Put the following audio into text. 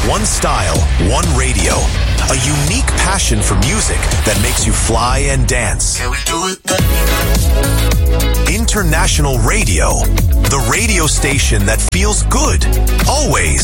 One style, one radio. A unique passion for music that makes you fly and dance. Can we do it? International Radio. The radio station that feels good. Always.